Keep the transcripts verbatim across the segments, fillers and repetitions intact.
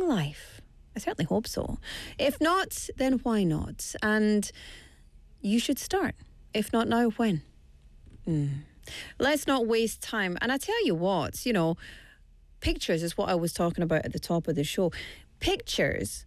life? I certainly hope so. If not, then why not? And you should start. If not now, when? Mm. Let's not waste time. And I tell you what, you know, pictures is what I was talking about at the top of the show. Pictures.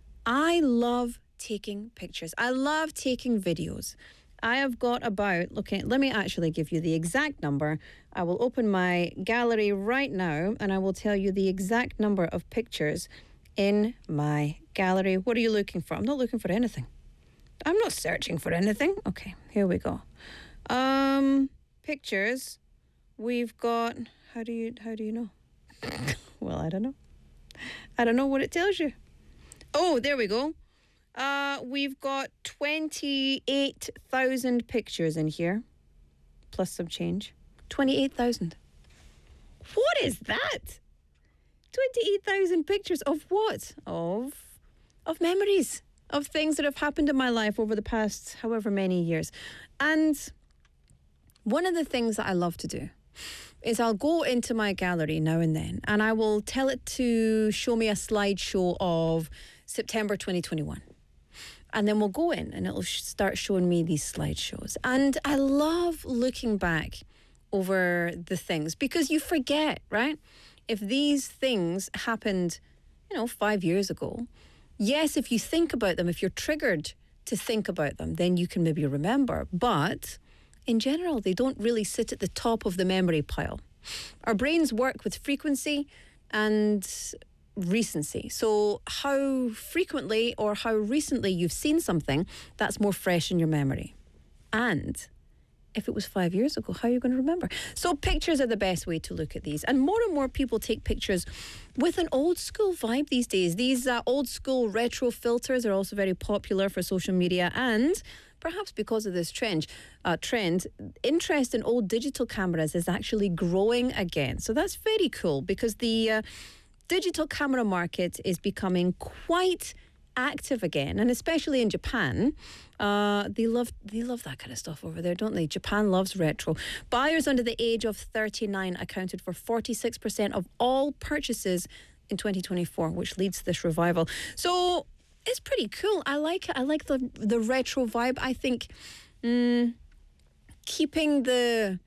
I love taking pictures. I love taking videos. I have got about, looking, let me actually give you the exact number. I will open my gallery right now and I will tell you the exact number of pictures in my gallery. What are you looking for? I'm not looking for anything. I'm not searching for anything. Okay, here we go. Um, pictures. We've got, how do you, how do you know? Well, I don't know. I don't know what it tells you. Oh, there we go. Uh, we've got twenty-eight thousand pictures in here, plus some change. twenty-eight thousand. What is that? twenty-eight thousand pictures of what? Of, of memories, of things that have happened in my life over the past however many years. And one of the things that I love to do is I'll go into my gallery now and then and I will tell it to show me a slideshow of September twenty twenty-one. And then we'll go in and it'll sh- start showing me these slideshows. And I love looking back over the things because you forget, right? If these things happened, you know, five years ago, yes, if you think about them, if you're triggered to think about them, then you can maybe remember. But in general, they don't really sit at the top of the memory pile. Our brains work with frequency and recency. So how frequently or how recently you've seen something, that's more fresh in your memory. And if it was five years ago, how are you going to remember? So pictures are the best way to look at these. And more and more people take pictures with an old school vibe these days. These uh, old school retro filters are also very popular for social media. And perhaps because of this trend, uh, trend, interest in old digital cameras is actually growing again. So that's very cool because the uh, digital camera market is becoming quite active again, and especially in Japan, uh, they love they love that kind of stuff over there, don't they? Japan loves retro. Buyers under the age of thirty-nine accounted for forty-six percent of all purchases in twenty twenty-four, which leads to this revival. So it's pretty cool. I like it. I like the the retro vibe. I think mm, keeping the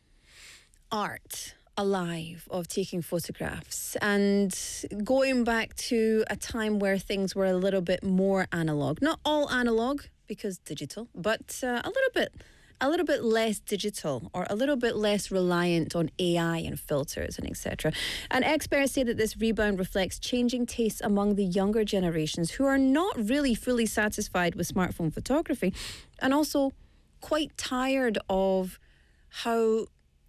art alive of taking photographs and going back to a time where things were a little bit more analog. Not all analog because digital, but uh, a little bit a little bit less digital or a little bit less reliant on A I and filters and et cetera. And experts say that this rebound reflects changing tastes among the younger generations who are not really fully satisfied with smartphone photography and also quite tired of how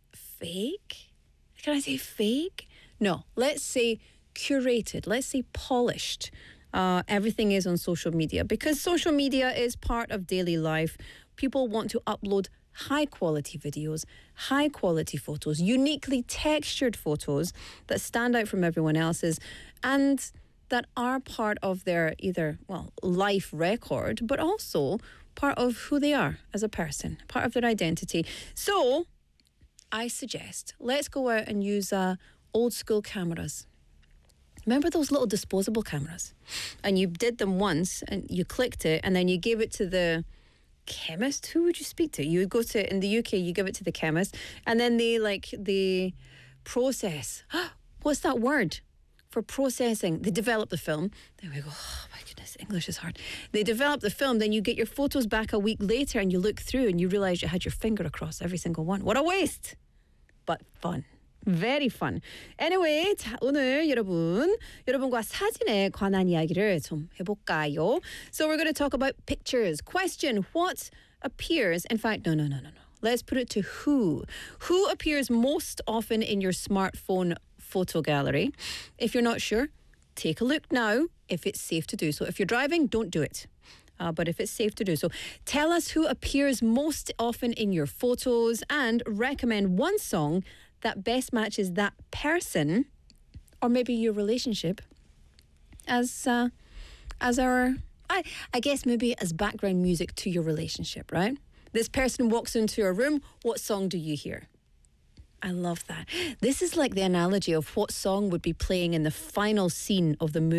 fake. Can I say fake? No, let's say curated, let's say polished. Uh, everything is on social media because social media is part of daily life. People want to upload high quality videos, high quality photos, uniquely textured photos that stand out from everyone else's and that are part of their either, well, life record, but also part of who they are as a person, part of their identity. So I suggest let's go out and use uh, old school cameras. Remember those little disposable cameras? And you did them once and you clicked it and then you gave it to the chemist. Who would you speak to? You would go to, in the U K, you give it to the chemist and then they like, they process. What's that word? For processing. They develop the film. There we go. Oh my goodness, English is hard. They develop the film, then you get your photos back a week later and you look through and you realise you had your finger across every single one. What a waste! But fun. Very fun. Anyway, 자, 오늘 여러분, 여러분과 사진에 관한 이야기를 좀 해볼까요? So we're going to talk about pictures. Question, what appears, in fact, no, no, no, no, no. Let's put it to who. Who appears most often in your smartphone photo gallery? If you're not sure, take a look now if it's safe to do so. If you're driving, don't do it. Uh, but if it's safe to do so, tell us who appears most often in your photos and recommend one song that best matches that person or maybe your relationship as uh, as our, I, I guess maybe as background music to your relationship, right? This person walks into your room, what song do you hear? I love that. This is like the analogy of what song would be playing in the final scene of the movie.